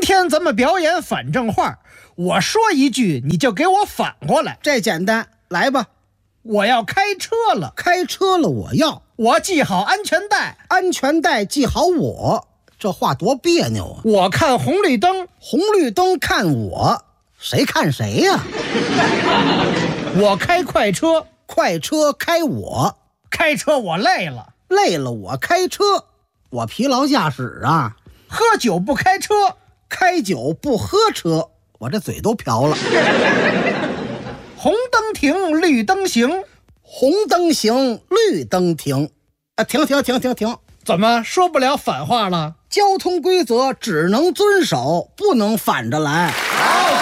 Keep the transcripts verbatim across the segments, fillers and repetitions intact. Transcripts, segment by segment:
天咱们表演反正话，我说一句你就给我反过来。 这简单，来吧。 我要开车了， 开车了我要。 我系好安全带， 安全带系好我。这话多别扭啊！ 我看红绿灯， 红绿灯看我，谁看谁呀、啊？ 我开快车， 快车开我。 开车我累了， 累了我开车。我疲劳驾驶啊。 喝酒不开车， 开酒不喝车。我这嘴都瓢了。 红灯停，绿灯行。 红灯行，绿灯停。啊，停停停停停！ 怎么说不了反话了？ 交通规则只能遵守，不能反着来。 好，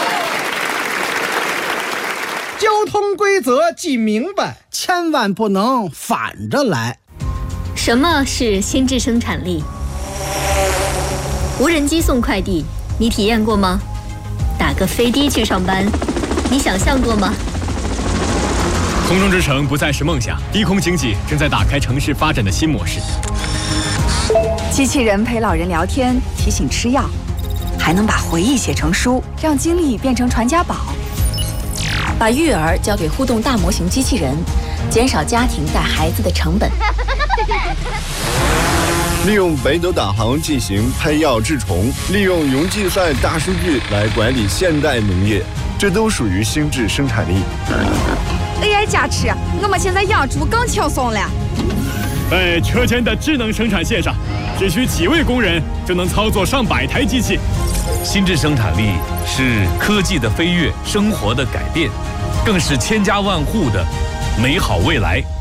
交通规则记明白， 千万不能反着来。 什么是心智生产力？无人机送快递，你体验过吗？打个飞的去上班，你想象过吗？ 空中之城不再是梦想，低空经济正在打开城市发展的新模式。 机器人陪老人聊天，提醒吃药，还能把回忆写成书，让经历变成传家宝。 把育儿交给互动大模型机器人，减少家庭带孩子的成本。 利用北斗导航进行喷药治虫，利用云计算大数据来管理现代农业，这都属于心智生产力。 A I 加持，我们现在养猪更轻松了。 在车间的智能生产线上，只需几位工人就能操作上百台机器。 心智生产力是科技的飞跃，生活的改变，更是千家万户的美好未来。